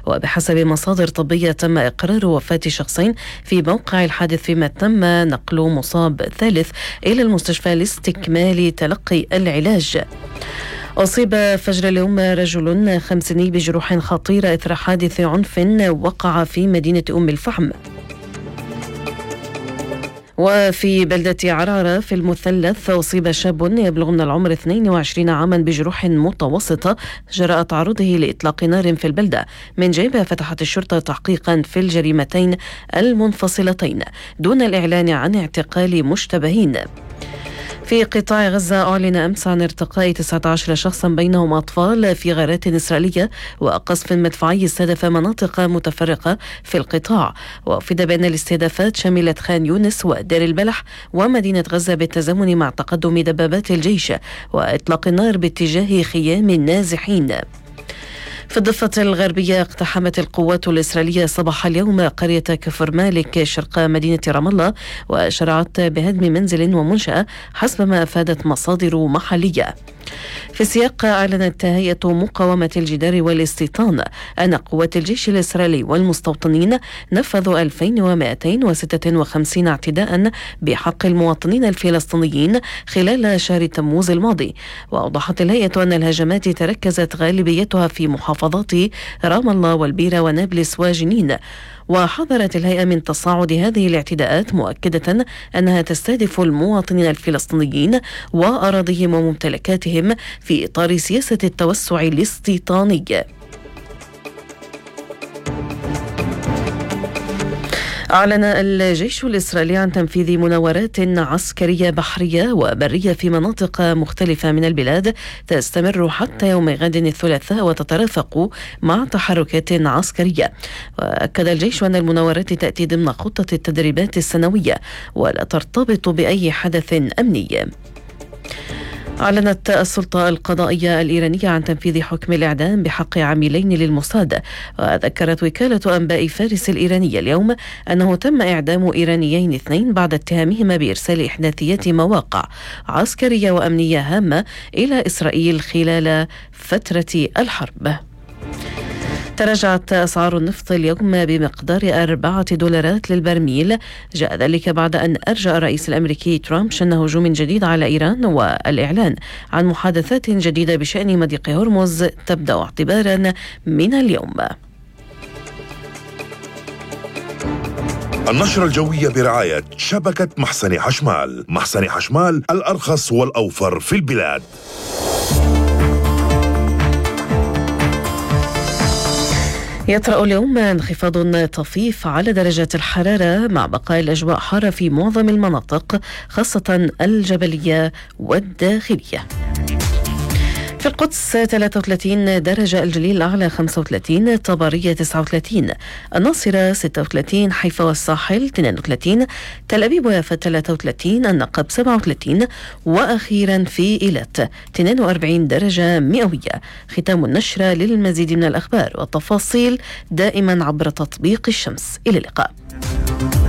وبحسب مصادر طبية تم إقرار وفاة شخصين في موقع الحادث، فيما تم نقل مصاب ثالث إلى المستشفى لاستكمال تلقي العلاج. أصيب فجر اليوم رجل 5 بجروح خطيرة إثر حادث عنف وقع في مدينة أم الفحم. وفي بلدة عرارة في المثلث أصيب شاب يبلغ من العمر 22 عاما بجروح متوسطة جراء تعرضه لإطلاق نار في البلدة، من جانبها فتحت الشرطة تحقيقا في الجريمتين المنفصلتين دون الإعلان عن اعتقال مشتبهين. في قطاع غزة أعلن أمس عن ارتقاء 19 شخصا بينهم أطفال في غارات إسرائيلية وقصف مدفعي استهدف مناطق متفرقة في القطاع. وأفيد بأن الاستهدافات شملت خان يونس ودير البلح ومدينة غزة بالتزامن مع تقدم دبابات الجيش وإطلاق النار باتجاه خيام النازحين. في الضفة الغربية اقتحمت القوات الإسرائيلية صباح اليوم قرية كفر مالك شرق مدينة رام الله، وشرعت بهدم منزل ومنشأة حسب ما أفادت مصادر محلية. في سياق أعلنت هيئة مقاومة الجدار والاستيطان أن قوات الجيش الإسرائيلي والمستوطنين نفذوا 2256 اعتداء بحق المواطنين الفلسطينيين خلال شهر تموز الماضي. وأوضحت الهيئة أن الهجمات تركزت غالبيتها في محافظات رام الله والبيرة ونابلس وجنين. وحذرت الهيئة من تصاعد هذه الاعتداءات، مؤكدة أنها تستهدف المواطنين الفلسطينيين وأراضيهم وممتلكاتهم في إطار سياسة التوسع الاستيطاني. أعلن الجيش الإسرائيلي عن تنفيذ مناورات عسكرية بحرية وبرية في مناطق مختلفة من البلاد تستمر حتى يوم غد الثلاثاء وتترافق مع تحركات عسكرية. وأكد الجيش أن المناورات تأتي ضمن خطة التدريبات السنوية ولا ترتبط بأي حدث أمني. أعلنت السلطة القضائية الإيرانية عن تنفيذ حكم الإعدام بحق عاملين للموساد. وذكرت وكالة أنباء فارس الإيرانية اليوم أنه تم إعدام إيرانيين 2 بعد اتهامهما بإرسال إحداثيات مواقع عسكرية وأمنية هامة إلى إسرائيل خلال فترة الحرب. تراجعت أسعار النفط اليوم بمقدار $4 للبرميل. جاء ذلك بعد أن أرجأ الرئيس الأمريكي ترامب شن هجوم جديد على إيران والإعلان عن محادثات جديدة بشأن مضيق هرمز تبدأ اعتبارا من اليوم. النشرة الجوية برعاية شبكة محسن حشمال. محسن حشمال، الأرخص والأوفر في البلاد. يطرأ اليوم انخفاض طفيف على درجات الحرارة مع بقاء الأجواء حارة في معظم المناطق خاصة الجبلية والداخلية. في القدس 33 درجة، الجليل الأعلى 35، طبرية 39، الناصرة 36، حيفا والساحل 32، تل أبيب ويافا 33، النقب 37، وأخيرا في إيلات 42 درجة مئوية. ختام النشرة. للمزيد من الأخبار والتفاصيل دائما عبر تطبيق الشمس. إلى اللقاء.